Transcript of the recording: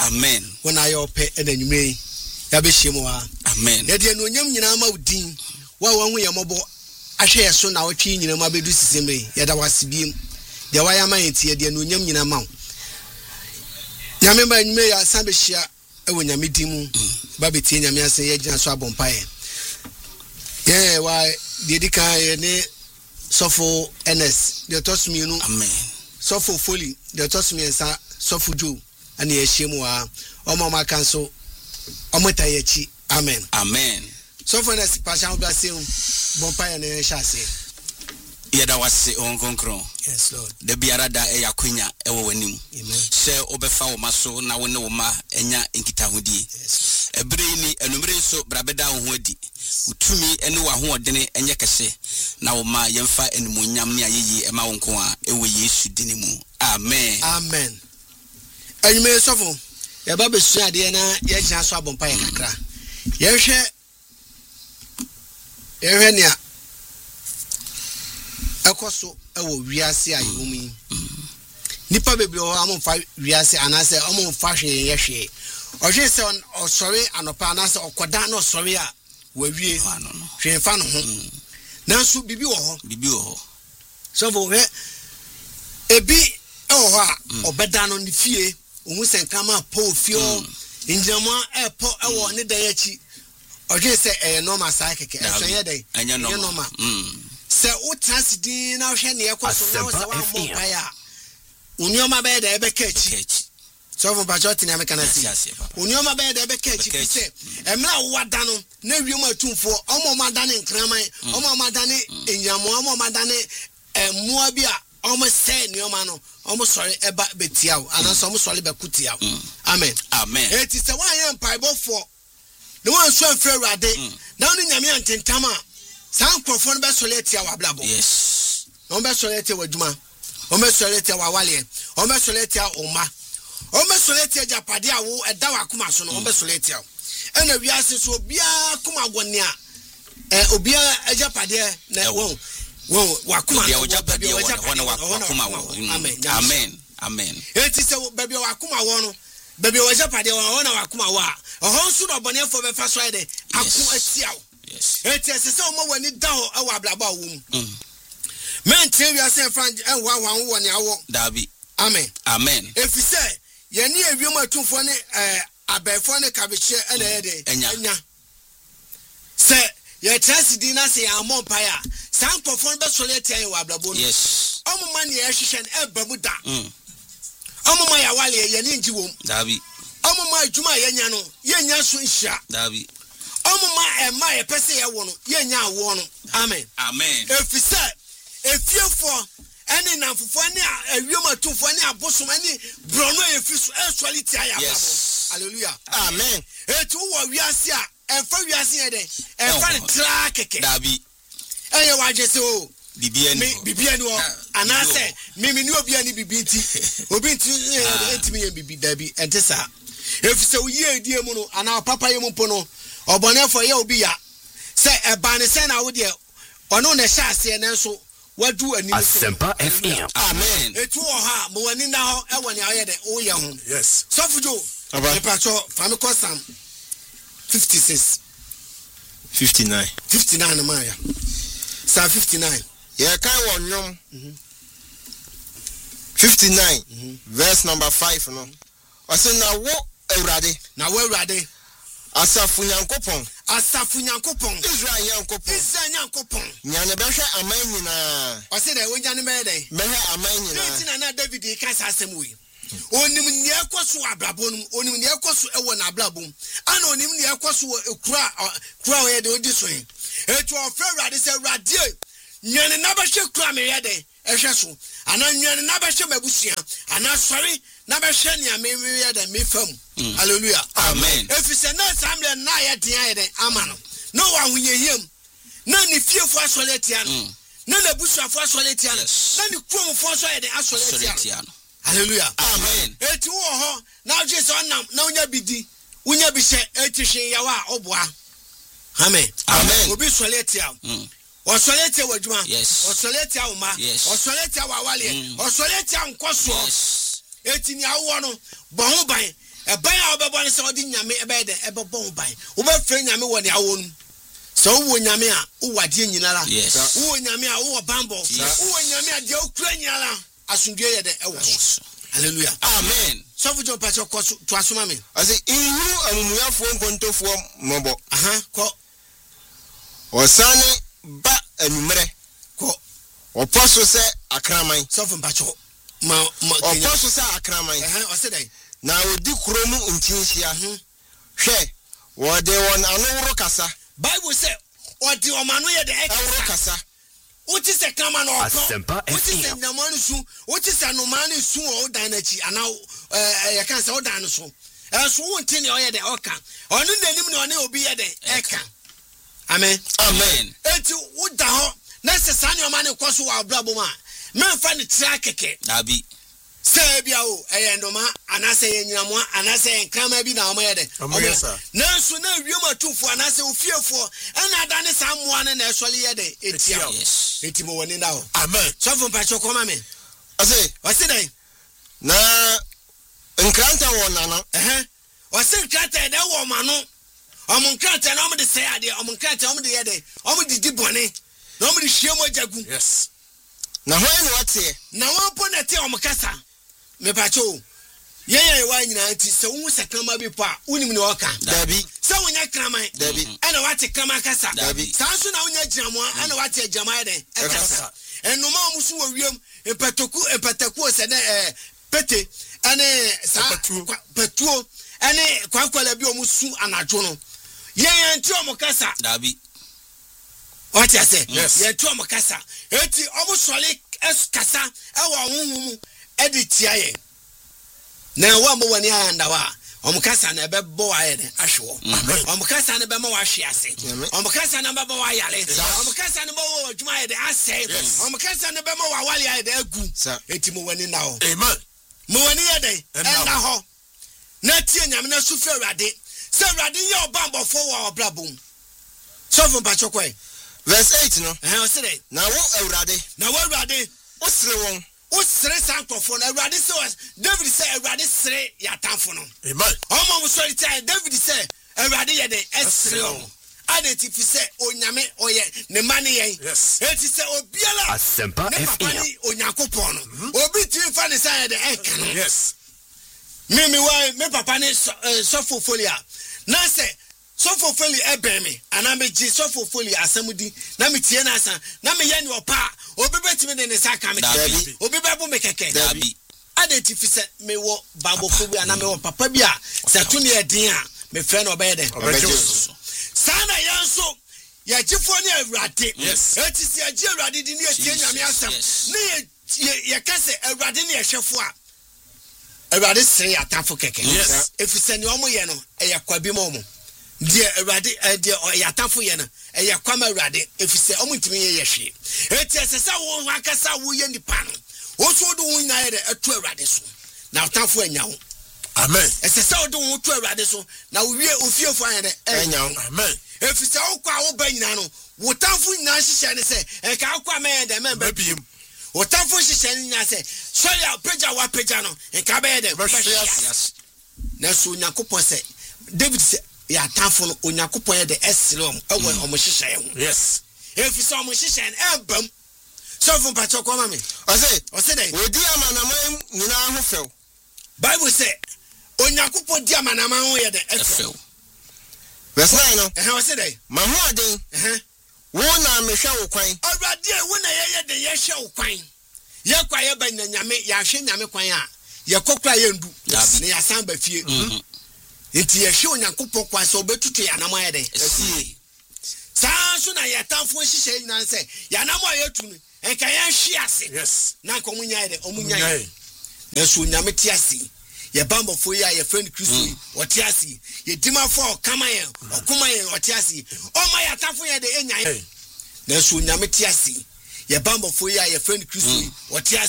Amen. When I open and then you may Yabishimwa. Amen. That you know Yam Maudin. Well, when we are mobile, I share so now a king in my baby same way. Yet I was being the Wayama here, the Nuyam in a mount. Yamemba you may a Sambishia when you meet him, Baby Tina Miasa Yajan Swabon Pie. Yeah, why did the car Sofo NS, the toss me, Amen. Sofo fully, the toss me and Sofu Jew, and the Shimwa, Omama Council, Omatayachi. Amen. Amen. Sofo NS, Passion Blasim, Bompire and Shasi. Yada was on Concron. Yes, Lord. The Biarada Eya Quina, Ewanim. Amen. Say Obefa Maso, now we know Ma, Enya Inkitahudi. Yes. A brainy and so Brabeda Wedi. To me, and no one dene and yakase. Now ma yemfa and munyam nia ye ema wonkoa ewe Yesu dinimu. Amen. Amen. And you may suffer. Your baby swear the na ye gina so abompa ye kakra. Ye hwe nia ekoso ewo wiase ayumi. Nipa bebre o amfa wiase anase amfa hwe ye hwe. Ohwe se on sorry anopa anase okoda no sorry a wawie hwe fa no ho. Nanso bibi wo ho. So for we ebi ho a obeda no ne fie ohun senkama po fio injama epo ewo ne dan achi oje se normal sai keke so ye dey enya normal se o transidin na hwe ne ekoso na se wa mo pa ya unioma be da ebe kachi so for bajoti na mekanasi unioma be da ebe kachi se emra wo wada no na wiem atumfo omo madane nkraman omo madane enyamo omo madane mua bia omo se nioma no omo sorry eba betiawo anaso omo sorry bekutiawo amen amen eti se wan ye mpaibo for no wan so afre urade na oni nyame antentama san krofo no be sorry etiawo ablabo yes no be sorry etiawo aduma o me sorry etiawo awale o me sorry etiawo oma o me sorry etiawo japade awo eda wakoma so no o be sorry etiawo ena wiase so obia kuma gwone a obia ajapade na won wakuma wajapade wana wakuma amen amen eti se baby wakuma wono baby wajapade wana wakuma wa ohon su no bone fo be fa so ide aku atiawo yes eti se o mo wani da ho awa ablaba wo mu men tie wiase fran wan wo ne awo dabi amen amen efi se ye ne ewiom atumfo ne abefo ne kabeche ena yede enya se ye trust na se amon paya san kofon be sole tian wa ablabo no yes omo man ye hwehwen ebamu da omo man ya wale ye ne nji wom dabi omo man adwuma ye nya no ye nya so nhia dabi omo man ma ye pese ye wo no ye nya awo no amen amen efise efiefo ene nanfofo ne awiom atumfo ne abosom ne brono efisu eswality aya ablabo hallelujah amen etu wo wiase a enfa wiase ye de enfa ne tra keke dabi eye wajese o bibia ni o anase mimi ni obi ani bibi nti obi nti entimi ye bibi dabi entesa efise wo ye die mu no ana papa ye mu po no obonefo ye obi ya se eba ne se na wo de ono na sha ase ne nso wadu ani Asempa FM amen etu wo ha mo wani na ho e woni aye de wo ye ho yes sofujo e pacho fami ko sam 56 59 maya Psalm 59 yeah kai won nyom 59 verse number 5 no o say na wo awurade asafu nyankopon Israel nyankopon nyane behwe aman nyina o say na wonja ne be dey behwe aman nyina tina na David ka asem we onim ne ekoso ablabo no onim ne ekoso ewo na ablabo ana onim ne ekoso kura we de odi so hin etu ofra awurade say awurade nyane na behwe kura me ye dey ehwe so ana nyane na behwe mabusua ana sorry na behwe ne amemi ye dey me fam hallelujah amen efise na samle na ye den ye dey amano no wa hunyehiem na ni fiefo asoletia no na na busuafo asoletia no na ni kromfo aso ye dey asoletia no hallelujah amen eti wo ho na Jesus onam na unya bidi unya bi se etihwe yawa oboa amen obi soletia o soletia wadwuma o soletia uma o soletia wawale o soletia nkoso eti ni awo no bo ho ban e ban a obebon se odi nyame ebe de ebebon ban wo be fre nyame wo ne awon so wo nyame a wo wade nyinara wo nyame a wo bambo wo nyame a de okura nyinara asundue ye de ewo hallelujah amen so fujo pacho ko to asoma me ase inhuru amumuyafo nkontofo mobo ko osane ba anumere ko oposo se akraman so fu pacho ma oposo se akraman o se dai na odi kromu ntinhia hwe wo de won anowro kasa bible say odi omanu ye de anowro kasa Uti se kama no okro. Uti se nyamanu su. Uti se nomani su o danachi ana ya kan se o dan so. So wonti ne o ye de oka. Onu nanim ne one obi ye de eka. Amen. Amen. Enti uda ho na se sane o mane kwaso wa abrabo ma. Memfa ne tra keke. Abi. Se bia o ndoma anase ye nyinamo anase enkrama bi na o ye de. Na so na wiema tufo anase ofiefo na adane samoa ne na esole ye de etia. Yes. Eti mo woni na o. Amen. So from pacho koma me. Ase dai. Na nkranta wona no. Wase nkranta de wo ma no. Omo nkranta na omo de say ade, omo nkranta omo de ye de. Omo di bone. Na omo de hwie mo jagu. Yes. Na ho ene wate. Na won na te omo kasa. Me pacho. Ye wa nyina nti se wo sekrama bi pa, unim ne oka. Dabi. Se wonya kraman. Dabi. Ana wate krama kasa. Dabi. Sanso na wonya jiramo, ana wate jama de. Ekasa. Enoma omusu wo wiem, empataku se de pete ane sa petuo ane kwakwala bi omusu anajo no. Ye nti omukasa. Dabi. What I say? Yes. Ye nti omukasa. Eti omusole kasa ewa honhum editia ye. Na wa mo wani anda wa omukasa na bebo aye ne ahwo omukasa na be ma wa hwe ase omukasa na bebo wa yale omukasa na bo adwuma ye de ase omukasa na be ma wa wale aye de agu eti mo wani na ho amen mo wani ye de na ho na tie nyame na su fe awrade se awrade ye obambofo wa obrabom so from pachokwe verse 8 no o se dey na wo awrade o sere won o sere sankofo na awrade se David say awrade sere ya tamfo no amen omo sorry time David say awrade ye de esere o identify say onyame oye ne mane yen eti say obiala Asempa FM ni onyankopon no obi tiri fa ne say de enka no yes me papa ne sofo folia na say sofo foli ebe me ana me ji sofo foli asamudi na me tie na asa na me ye ne opa obi betimi ne saka me obi bebo me keke Dabi. Identify say me wo babo fobi ana me wo papa bi a se to ne edin a me frɛ no obey den sana yanso ya gifo ne awrade eti si agi awrade di ne etie nyame asam ne ye kase awrade ne ehwefo a awrade sere ya tafo keke efise ne omo ye no eye kwabi mo die awrade die ya tafo ye no eye kwama awrade efise omo ntimi ye hwe eti esesa wo akasa wo ye nipa no wo so do wo nya ye de eto awrade so na tafo anya wo amen esesa wo do wo to awrade so na wo wie ofiefo anya de anya amen efisa wo kwa wo ba nyina no wo tafo nyina hyehyɛ ne sɛ enka akwa me de memba biem wo tafo hyehyɛ ne nyina sɛ sorry apagya wa pagya no enka ba de na so nyakopɔ sɛ David sɛ ya tafo no onyakopɔ ye de esrom ewe omo hyehyɛ ho yes efisa omo hyehyɛ ne ebam so fun pacho ko ma me ose dey odi amanama nyina ho few Bible say onyakopɔ di amanama ho ye de efew verse 9 no ose dey ma ho aden wo na mehwɛ wo kwan awrade wo na ye de ye hwɛ wo kwan ye kwa ye ba nyame ya hwɛ nyame kwan a ye kokra ye ndu ne ya san ba fie enti ye hwɛ onyakopɔ kwan so obetutu ya na mo ye de Esi. saa so na ye tamfo hyehyɛ nyina sɛ ya na mo ye tu no enka ye hwe ase yes na ko munya de omunya na so nyame ti ase ye bambofo ya ye friend Kristo ɔte ase ye dimafo kama ye okuma ye ɔte ase o ma ya tamfo ye de enya na so nyame ti ase ye bambofo ya ye friend Kristo ɔte